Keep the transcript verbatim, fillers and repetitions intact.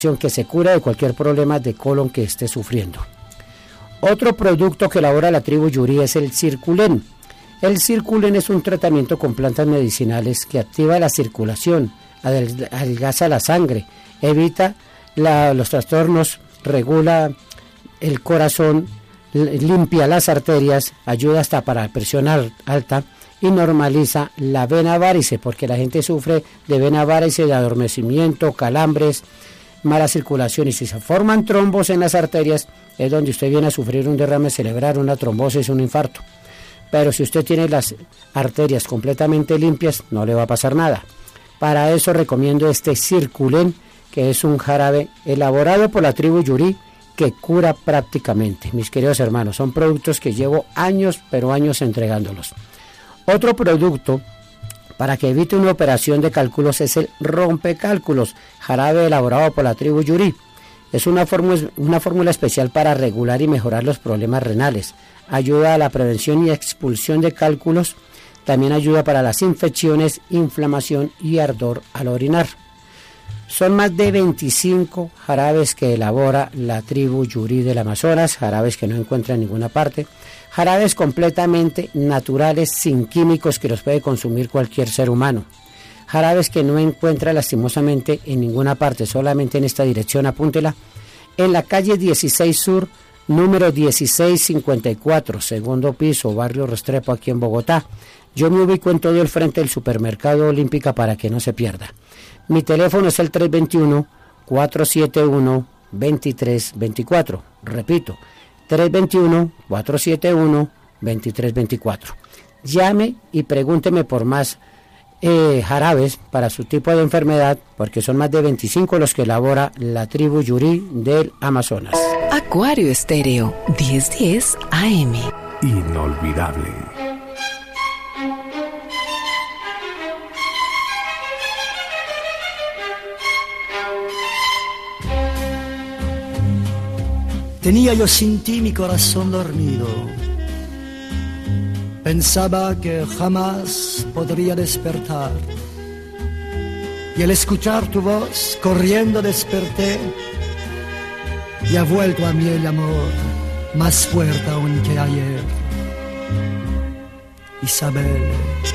que se cura de cualquier problema de colon que esté sufriendo. Otro producto que elabora la tribu Yuri es el Circulen. El Circulen es un tratamiento con plantas medicinales que activa la circulación, adelgaza la sangre, evita la, los trastornos, regula el corazón, limpia las arterias, ayuda hasta para la presión alta y normaliza la vena varice, porque la gente sufre de vena varice, de adormecimiento, calambres, mala circulación, y si se forman trombos en las arterias es donde usted viene a sufrir un derrame cerebral, una trombosis, un infarto. Pero si usted tiene las arterias completamente limpias, no le va a pasar nada. Para eso recomiendo este Circulen, que es un jarabe elaborado por la tribu Yuri que cura prácticamente. Mis queridos hermanos, son productos que llevo años, pero años entregándolos. Otro producto para que evite una operación de cálculos es el rompecálculos, jarabe elaborado por la tribu Yuri. Es una fórmula, una fórmula especial para regular y mejorar los problemas renales. Ayuda a la prevención y expulsión de cálculos. También ayuda para las infecciones, inflamación y ardor al orinar. Son más de veinticinco jarabes que elabora la tribu Yuri del Amazonas, jarabes que no encuentra en ninguna parte, jarabes completamente naturales, sin químicos, que los puede consumir cualquier ser humano, jarabes que no encuentra lastimosamente en ninguna parte, solamente en esta dirección, apúntela, en la calle dieciséis Sur, número dieciséis cincuenta y cuatro, segundo piso, barrio Restrepo, aquí en Bogotá. Yo me ubico en todo el frente del supermercado Olímpica para que no se pierda. Mi teléfono es el tres dos uno, cuatro siete uno, dos tres dos cuatro. Repito, tres dos uno, cuatro siete uno, dos tres dos cuatro. Llame y pregúnteme por más eh, jarabes para su tipo de enfermedad, porque son más de veinticinco los que elabora la tribu Yuri del Amazonas. Acuario Estéreo, diez diez A M. Inolvidable. Tenía yo sin ti mi corazón dormido. Pensaba que jamás podría despertar. Y al escuchar tu voz, corriendo desperté. Y ha vuelto a mí el amor, más fuerte aún que ayer. Isabel.